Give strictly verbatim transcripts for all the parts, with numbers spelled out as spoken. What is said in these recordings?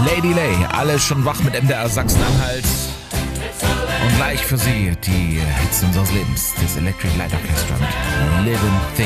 Lady Lay, alles schon wach mit M D R Sachsen-Anhalt. Und gleich für Sie die Hits unseres Lebens, das Electric Light Orchestra mit Living Thing.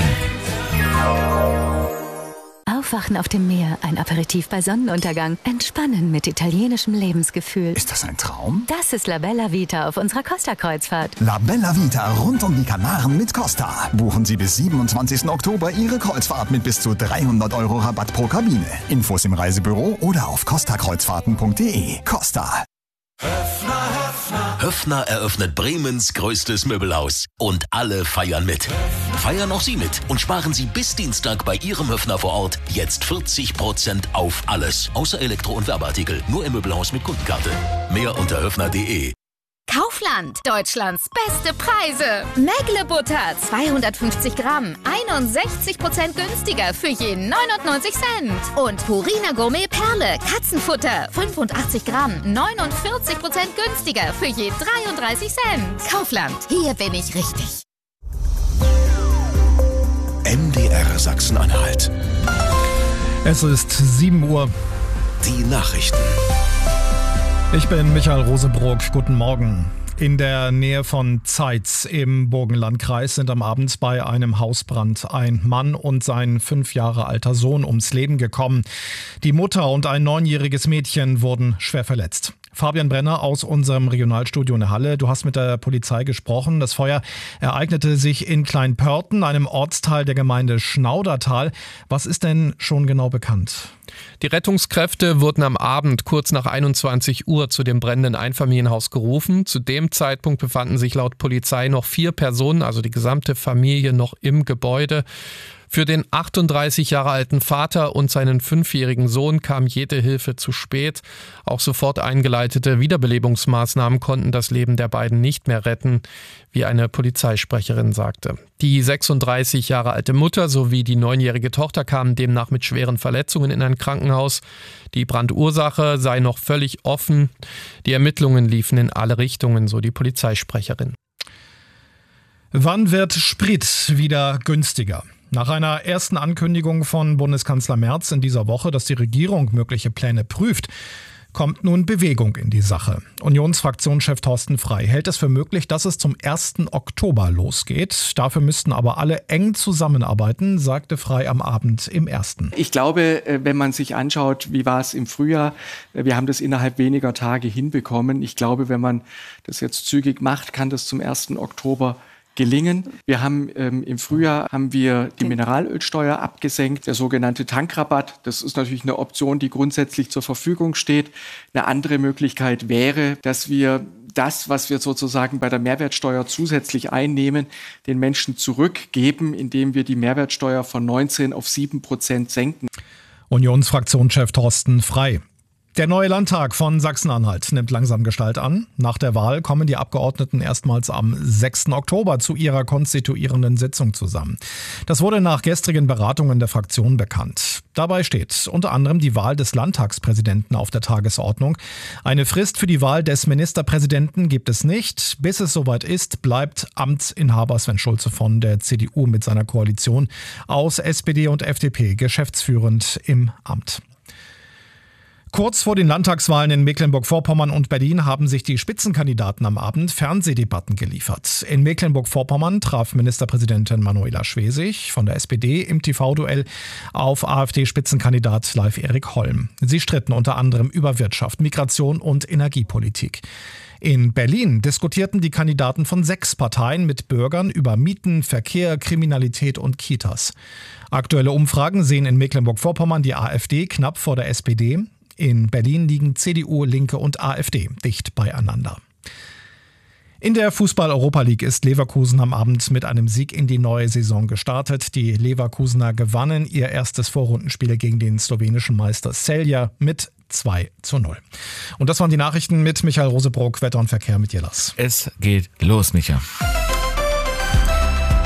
Aufwachen auf dem Meer, ein Aperitif bei Sonnenuntergang, entspannen mit italienischem Lebensgefühl. Ist das ein Traum? Das ist La Bella Vita auf unserer Costa-Kreuzfahrt. La Bella Vita rund um die Kanaren mit Costa. Buchen Sie bis siebenundzwanzigsten Oktober Ihre Kreuzfahrt mit bis zu dreihundert Euro Rabatt pro Kabine. Infos im Reisebüro oder auf costa kreuzfahrten punkt de. Costa. Höffner, Höffner. Höffner eröffnet Bremens größtes Möbelhaus. Und alle feiern mit. Feiern auch Sie mit und sparen Sie bis Dienstag bei Ihrem Höffner vor Ort jetzt vierzig Prozent auf alles. Außer Elektro- und Werbeartikel. Nur im Möbelhaus mit Kundenkarte. Mehr unter höffner punkt de. Kaufland, Deutschlands beste Preise. Mägle Butter, zweihundertfünfzig Gramm, einundsechzig Prozent günstiger für je neunundneunzig Cent. Und Purina Gourmet Perle, Katzenfutter, fünfundachtzig Gramm, neunundvierzig Prozent günstiger für je dreiunddreißig Cent. Kaufland, hier bin ich richtig. M D R Sachsen-Anhalt. Es ist sieben Uhr. Die Nachrichten. Ich bin Michael Rosebrock. Guten Morgen. In der Nähe von Zeitz im Burgenlandkreis sind am Abend bei einem Hausbrand ein Mann und sein fünf Jahre alter Sohn ums Leben gekommen. Die Mutter und ein neunjähriges Mädchen wurden schwer verletzt. Fabian Brenner aus unserem Regionalstudio in der Halle. Du hast mit der Polizei gesprochen. Das Feuer ereignete sich in Kleinpörten, einem Ortsteil der Gemeinde Schnaudertal. Was ist denn schon genau bekannt? Die Rettungskräfte wurden am Abend kurz nach einundzwanzig Uhr zu dem brennenden Einfamilienhaus gerufen. Zu dem Zeitpunkt befanden sich laut Polizei noch vier Personen, also die gesamte Familie, noch im Gebäude. Für den achtunddreißig Jahre alten Vater und seinen fünfjährigen Sohn kam jede Hilfe zu spät. Auch sofort eingeleitete Wiederbelebungsmaßnahmen konnten das Leben der beiden nicht mehr retten, wie eine Polizeisprecherin sagte. Die sechsunddreißig Jahre alte Mutter sowie die neunjährige Tochter kamen demnach mit schweren Verletzungen in ein Krankenhaus. Die Brandursache sei noch völlig offen. Die Ermittlungen liefen in alle Richtungen, so die Polizeisprecherin. Wann wird Sprit wieder günstiger? Nach einer ersten Ankündigung von Bundeskanzler Merz in dieser Woche, dass die Regierung mögliche Pläne prüft, kommt nun Bewegung in die Sache. Unionsfraktionschef Thorsten Frey hält es für möglich, dass es zum ersten Oktober losgeht. Dafür müssten aber alle eng zusammenarbeiten, sagte Frey am Abend im Ersten. Ich glaube, wenn man sich anschaut, wie war es im Frühjahr, wir haben das innerhalb weniger Tage hinbekommen. Ich glaube, wenn man das jetzt zügig macht, kann das zum ersten Oktober gelingen. Wir haben ähm, im Frühjahr haben wir die Mineralölsteuer abgesenkt, der sogenannte Tankrabatt. Das ist natürlich eine Option, die grundsätzlich zur Verfügung steht. Eine andere Möglichkeit wäre, dass wir das, was wir sozusagen bei der Mehrwertsteuer zusätzlich einnehmen, den Menschen zurückgeben, indem wir die Mehrwertsteuer von neunzehn auf sieben Prozent senken. Unionsfraktionschef Thorsten Frey. Der neue Landtag von Sachsen-Anhalt nimmt langsam Gestalt an. Nach der Wahl kommen die Abgeordneten erstmals am sechsten Oktober zu ihrer konstituierenden Sitzung zusammen. Das wurde nach gestrigen Beratungen der Fraktion bekannt. Dabei steht unter anderem die Wahl des Landtagspräsidenten auf der Tagesordnung. Eine Frist für die Wahl des Ministerpräsidenten gibt es nicht. Bis es soweit ist, bleibt Amtsinhaber Sven Schulze von der C D U mit seiner Koalition aus S P D und F D P geschäftsführend im Amt. Kurz vor den Landtagswahlen in Mecklenburg-Vorpommern und Berlin haben sich die Spitzenkandidaten am Abend Fernsehdebatten geliefert. In Mecklenburg-Vorpommern traf Ministerpräsidentin Manuela Schwesig von der S P D im T V-Duell auf AfD-Spitzenkandidat Leif-Erik Holm. Sie stritten unter anderem über Wirtschaft, Migration und Energiepolitik. In Berlin diskutierten die Kandidaten von sechs Parteien mit Bürgern über Mieten, Verkehr, Kriminalität und Kitas. Aktuelle Umfragen sehen in Mecklenburg-Vorpommern die AfD knapp vor der S P D. In Berlin liegen C D U, Linke und AfD dicht beieinander. In der Fußball-Europa League ist Leverkusen am Abend mit einem Sieg in die neue Saison gestartet. Die Leverkusener gewannen ihr erstes Vorrundenspiel gegen den slowenischen Meister Celje mit zwei zu null. Und das waren die Nachrichten mit Michael Rosebrock, Wetter und Verkehr mit Jelas. Es geht los, Micha.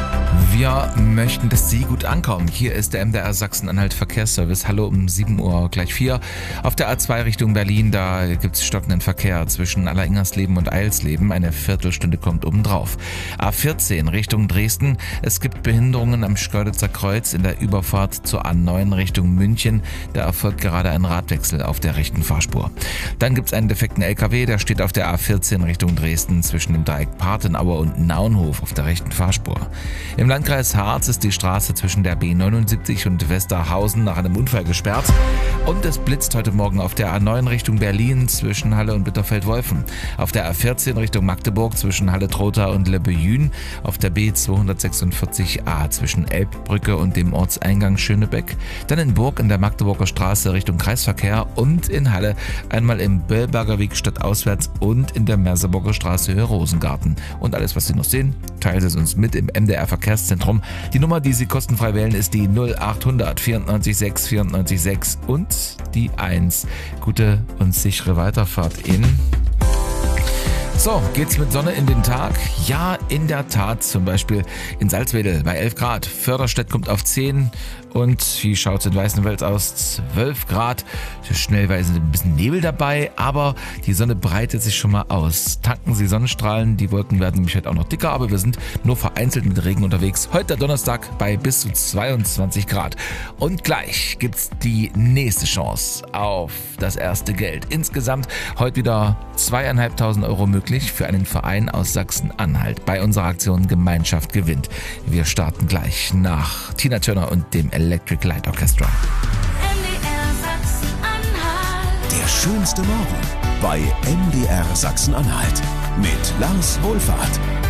Wir möchten, dass Sie gut ankommen. Hier ist der M D R Sachsen-Anhalt Verkehrsservice. Hallo um sieben Uhr gleich vier. Auf der A zwei Richtung Berlin, da gibt es stockenden Verkehr zwischen Alleringhersleben und Eilsleben. Eine Viertelstunde kommt obendrauf. A vierzehn Richtung Dresden. Es gibt Behinderungen am Schkeuditzer Kreuz in der Überfahrt zur A neun Richtung München. Da erfolgt gerade ein Radwechsel auf der rechten Fahrspur. Dann gibt es einen defekten L K W, der steht auf der A vierzehn Richtung Dresden zwischen dem Dreieck Partenaue und Naunhof auf der rechten Fahrspur. Im Landkreis Harz ist die Straße zwischen der B neunundsiebzig und Westerhausen nach einem Unfall gesperrt. Und es blitzt heute Morgen auf der A neun Richtung Berlin zwischen Halle und Bitterfeld-Wolfen. Auf der A vierzehn Richtung Magdeburg zwischen Halle-Trotha und Lebbejün. Auf der B zweihundertsechsundvierzig A zwischen Elbbrücke und dem Ortseingang Schönebeck. Dann in Burg in der Magdeburger Straße Richtung Kreisverkehr und in Halle einmal im Böllberger Weg stadtauswärts und in der Merseburger Straße Höhe Rosengarten. Und alles, was Sie noch sehen, teilen Sie uns mit im M D R Verkehrszentrum. Die Nummer, die Sie kostenfrei wählen, ist die null achthundert vierundneunzig sechs vierundneunzig sechs und die eins. Gute und sichere Weiterfahrt in... So, geht's mit Sonne in den Tag? Ja, in der Tat. Zum Beispiel in Salzwedel bei elf Grad. Förderstedt kommt auf zehn. Und wie schaut's in Weißenfels aus? zwölf Grad. Schnellweise ein bisschen Nebel dabei, aber die Sonne breitet sich schon mal aus. Tanken Sie Sonnenstrahlen. Die Wolken werden nämlich heute auch noch dicker, aber wir sind nur vereinzelt mit Regen unterwegs. Heute Donnerstag bei bis zu zweiundzwanzig Grad. Und gleich gibt's die nächste Chance auf das erste Geld. Insgesamt heute wieder zweieinhalbtausend Euro möglich für einen Verein aus Sachsen-Anhalt bei unserer Aktion Gemeinschaft gewinnt. Wir starten gleich nach Tina Turner und dem Electric Light Orchestra. M D R Sachsen-Anhalt. Der schönste Morgen bei M D R Sachsen-Anhalt mit Lars Wohlfahrt.